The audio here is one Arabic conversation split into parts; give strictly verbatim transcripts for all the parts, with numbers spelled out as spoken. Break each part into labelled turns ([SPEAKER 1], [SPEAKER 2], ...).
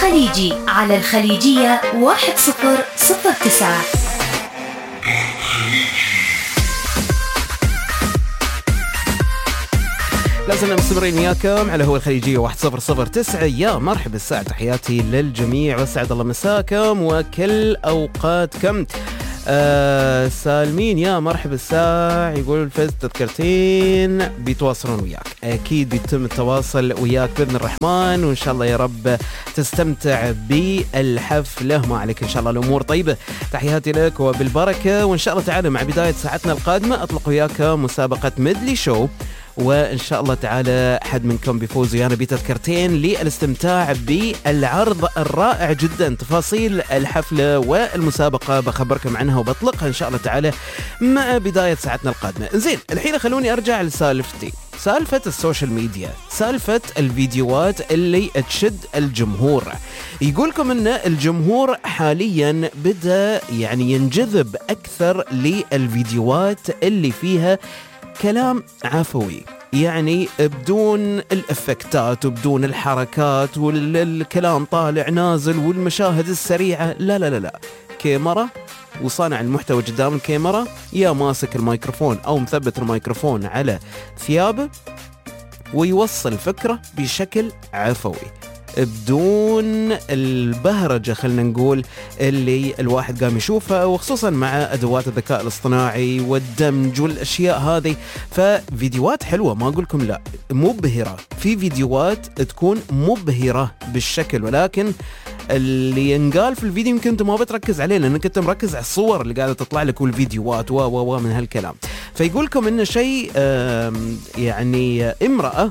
[SPEAKER 1] الخليجي على الخليجية واحد صفر صفر تسعة.
[SPEAKER 2] لازلنا مستمرين وياكم على هو الخليجية واحد صفر صفر تسعة. يا مرحبا الساعة، تحياتي للجميع وسعد الله مساكم وكل أوقاتكم. آه سالمين، يا مرحبا الساعة. يقول فز تذكرتين بيتواصلون وياك، أكيد بيتم التواصل وياك بإذن الرحمن، وإن شاء الله يا رب تستمتع بالحفلة. ما عليك، إن شاء الله الأمور طيبة. تحياتي لك وبالبركة، وإن شاء الله تعالى مع بداية ساعتنا القادمة أطلق وياك مسابقة ميدلي شو، وإن شاء الله تعالى حد منكم بيفوز ويانا بتذكرتين للاستمتاع بالعرض الرائع جدا. تفاصيل الحفلة والمسابقة بخبركم عنها وبطلقها إن شاء الله تعالى مع بداية ساعتنا القادمة. زين، الحين خلوني أرجع لسالفتي، سالفة السوشيال ميديا، سالفة الفيديوهات اللي تشد الجمهور. يقولكم أن الجمهور حاليا بدأ يعني ينجذب أكثر للفيديوهات اللي فيها كلام عفوي، يعني بدون الافكتات وبدون الحركات والكلام طالع نازل والمشاهد السريعة. لا لا لا لا، كاميرا وصانع المحتوى قدام الكاميرا، يا ماسك الميكروفون أو مثبت الميكروفون على ثيابه ويوصل فكرة بشكل عفوي بدون البهرجة خلنا نقول اللي الواحد قام يشوفها، وخصوصا مع أدوات الذكاء الاصطناعي والدمج والأشياء هذه. ففيديوهات حلوة، ما أقولكم لا، مبهرة، في فيديوهات تكون مبهرة بالشكل، ولكن اللي ينقال في الفيديو يمكن انت ما بتركز عليه لأنك انت مركز على الصور اللي قاعدة تطلع لك والفيديوهات و و و من هالكلام. فيقولكم إنه شيء يعني امرأة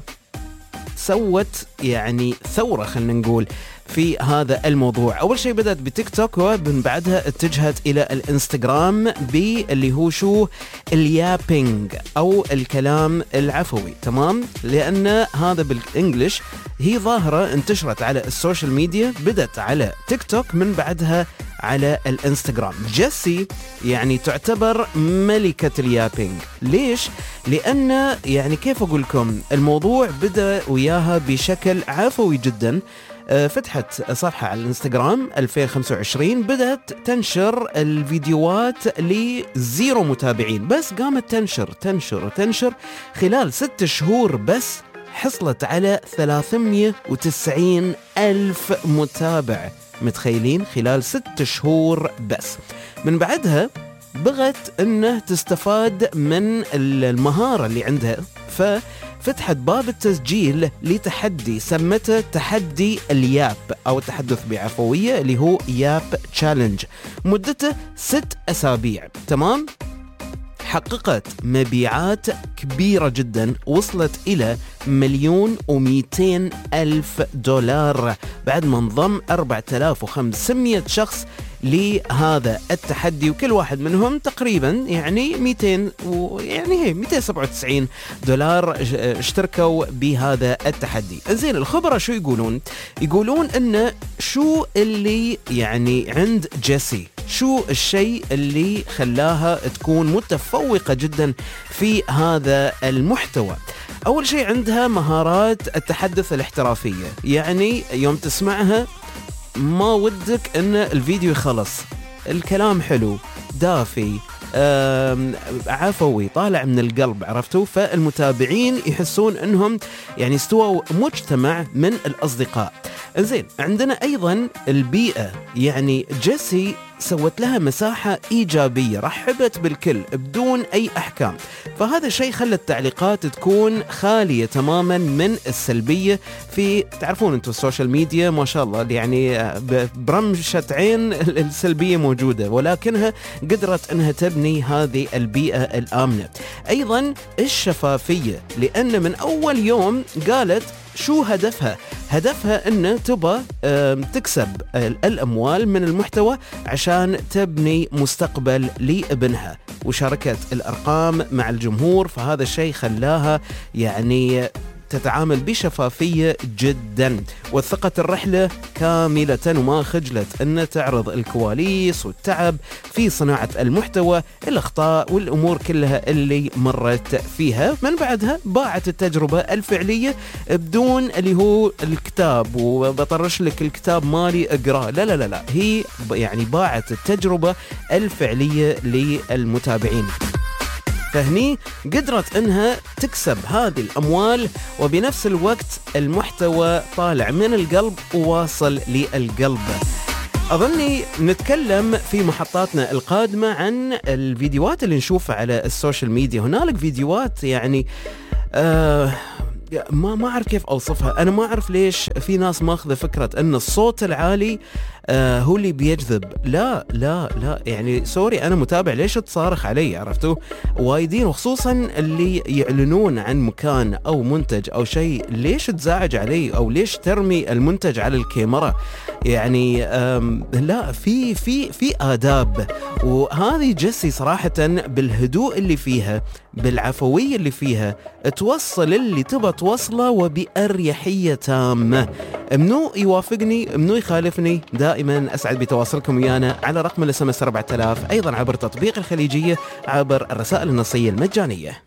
[SPEAKER 2] سوت يعني ثورة خلنا نقول في هذا الموضوع. أول شيء بدأت بتيك توك، ومن بعدها اتجهت إلى الانستغرام باللي هو شو اليابينج أو الكلام العفوي، تمام؟ لأن هذا بالإنجليش هي ظاهرة انتشرت على السوشيال ميديا، بدأت على تيك توك من بعدها على الانستغرام. جيسي يعني تعتبر ملكة اليابينج. ليش؟ لأن يعني كيف أقولكم، الموضوع بدأ وياها بشكل عفوي جدا. فتحت صفحة على الانستغرام ألفين وخمسة وعشرين، بدأت تنشر الفيديوهات لزيرو متابعين، بس قامت تنشر تنشر تنشر خلال ست شهور بس حصلت على ثلاثمية وتسعين ألف متابع. متخيلين؟ خلال ست شهور بس. من بعدها بغت انه تستفاد من المهارة اللي عندها، ففتحت باب التسجيل لتحدي سمته تحدي الياب او التحدث بعفوية، اللي هو ياب تشالنج، مدته ست اسابيع. تمام؟ حققت مبيعات كبيرة جدا، وصلت إلى مليون ومئتين ألف دولار بعد ما انضم أربعة آلاف وخمسمية شخص لهذا التحدي، وكل واحد منهم تقريبا يعني مئتين ويعني هي مئتين وسبعة وتسعين دولار اشتركوا بهذا التحدي. زين، الخبراء شو يقولون؟ يقولون إن شو اللي يعني عند جيسي، شو الشيء اللي خلاها تكون متفوقة جدا في هذا المحتوى. أول شيء عندها مهارات التحدث الاحترافية، يعني يوم تسمعها ما ودك ان الفيديو يخلص، الكلام حلو دافي عفوي طالع من القلب، عرفتوا؟ فالمتابعين يحسون انهم يعني استووا مجتمع من الاصدقاء. زين، عندنا ايضا البيئة، يعني جيسي سوت لها مساحة إيجابية، رحبت بالكل بدون أي أحكام، فهذا الشيء خلى التعليقات تكون خالية تماما من السلبية. في تعرفون أنتوا السوشيال ميديا ما شاء الله يعني برمشة عين السلبية موجودة، ولكنها قدرت أنها تبني هذه البيئة الآمنة. أيضا الشفافية، لأن من أول يوم قالت شو هدفها؟ هدفها أن تبى تكسب الأموال من المحتوى عشان تبني مستقبل لابنها، وشاركت الأرقام مع الجمهور، فهذا الشيء خلاها يعني تتعامل بشفافية جدا، وثقت الرحلة كاملة وما خجلت أن تعرض الكواليس والتعب في صناعة المحتوى، الأخطاء والأمور كلها اللي مرت فيها. من بعدها باعت التجربة الفعلية بدون اللي هو الكتاب وبطرش لك الكتاب مالي اقراه، لا لا لا لا، هي يعني باعت التجربة الفعلية للمتابعين. فهني قدرت انها تكسب هذه الاموال، وبنفس الوقت المحتوى طالع من القلب وواصل للقلب. أظني نتكلم في محطاتنا القادمة عن الفيديوهات اللي نشوفها على السوشيال ميديا. هنالك فيديوهات يعني آه ما ما أعرف كيف أوصفها. أنا ما أعرف ليش في ناس ماخذة فكرة أن الصوت العالي آه هو اللي بيجذب. لا لا لا، يعني سوري أنا متابع، ليش تصارخ علي؟ عرفتوا وايدين، وخصوصا اللي يعلنون عن مكان أو منتج أو شيء، ليش تزعج علي أو ليش ترمي المنتج على الكاميرا؟ يعني لا، في في في آداب. وهذه جيسي صراحة بالهدوء اللي فيها، بالعفوية اللي فيها، توصل اللي تبى توصله وبأريحية تامة. منو يوافقني منو يخالفني، دائما أسعد بتواصلكم ويانا على رقم الاس ام اس أربعة آلاف، أيضا عبر تطبيق الخليجية، عبر الرسائل النصية المجانية.